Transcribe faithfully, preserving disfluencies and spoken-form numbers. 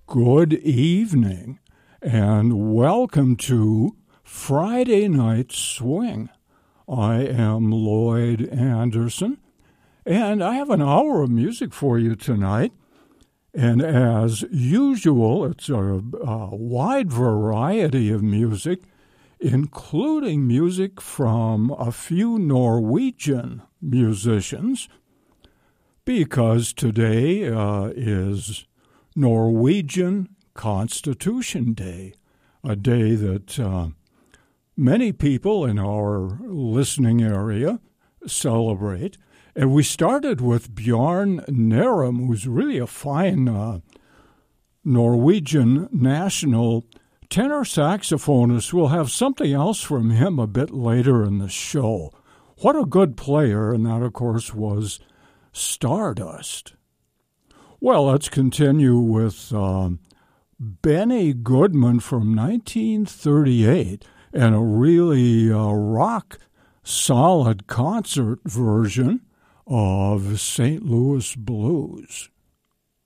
Good evening, and welcome to Friday Night Swing. I am Lloyd Anderson, and I have an hour of music for you tonight. And as usual, it's a, a wide variety of music, including music from a few Norwegian musicians, because today uh, is Norwegian Constitution Day, a day that uh, many people in our listening area celebrate. And we started with Bjorn Nærum, who's really a fine uh, Norwegian national tenor saxophonist. We'll have something else from him a bit later in the show. What a good player, and that, of course, was Stardust. Well, let's continue with uh, Benny Goodman from nineteen thirty-eight and a really uh, rock-solid concert version of Saint Louis Blues.